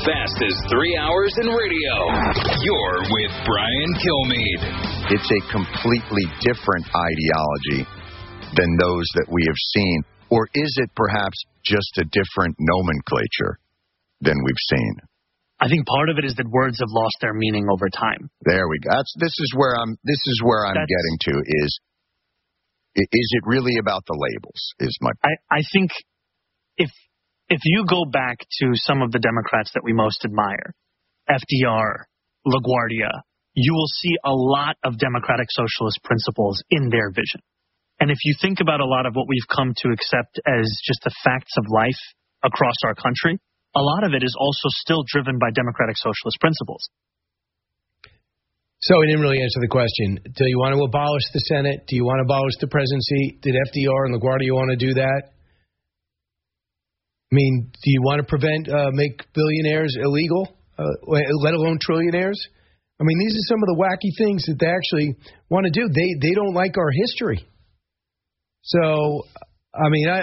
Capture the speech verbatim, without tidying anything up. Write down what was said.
fastest three hours in radio. You're with Brian Kilmeade. It's a completely different ideology than those that we have seen. Or is it perhaps just a different nomenclature than we've seen? I think part of it is that words have lost their meaning over time. There we go. That's, this is where I'm. This is where I'm That's, getting to. Is is it really about the labels? Is my. I, I think if if you go back to some of the Democrats that we most admire, F D R, LaGuardia, you will see a lot of democratic socialist principles in their vision. And if you think about a lot of what we've come to accept as just the facts of life across our country, a lot of it is also still driven by democratic socialist principles. So he didn't really answer the question. Do you want to abolish the Senate? Do you want to abolish the presidency? Did F D R and LaGuardia want to do that? I mean, do you want to prevent, uh, make billionaires illegal, uh, let alone trillionaires? I mean, these are some of the wacky things that they actually want to do. They they don't like our history. So, I mean, I,